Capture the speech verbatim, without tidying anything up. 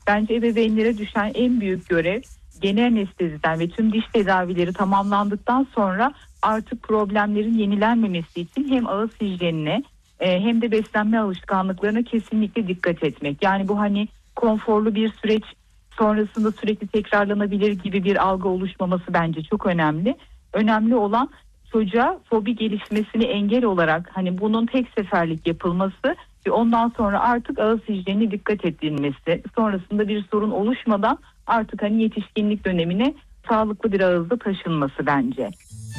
bence ebeveynlere düşen en büyük görev, genel anesteziden ve tüm diş tedavileri tamamlandıktan sonra artık problemlerin yenilenmemesi için hem ağız hijyenine e, hem de beslenme alışkanlıklarına kesinlikle dikkat etmek. Yani bu hani konforlu bir süreç sonrasında sürekli tekrarlanabilir gibi bir algı oluşmaması bence çok önemli. Önemli olan çocuğa fobi gelişmesini engel olarak hani bunun tek seferlik yapılması ve ondan sonra artık ağız hijyenine dikkat edilmesi. Sonrasında bir sorun oluşmadan artık hani yetişkinlik dönemine sağlıklı bir ağızda taşınması bence.